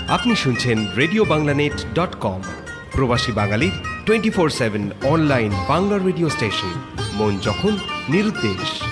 আপনি শুনছেন RadioBanglaNet.com, প্রবাসী বাঙালির 24/7 অনলাইন বাংলা রেডিও স্টেশন, মন যখন নিরুদ্দেশ।